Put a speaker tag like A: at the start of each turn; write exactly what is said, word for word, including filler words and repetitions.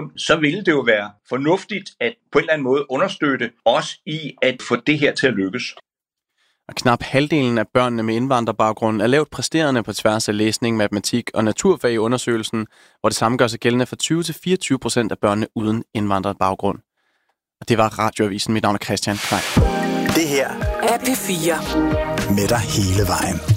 A: baggrund, så ville det jo være fornuftigt at på en eller anden måde understøtte os i at få det her til at lykkes.
B: Og knap halvdelen af børnene med indvandrerbaggrund er lavt præsterende på tværs af læsning, matematik og naturfag i undersøgelsen, hvor det samme gør sig gældende for tyve til fireogtyve procent af børnene uden indvandrerbaggrund. Og det var Radioavisen. Mit navn er Christian Klein.
C: Det her er P fire. Med dig hele vejen.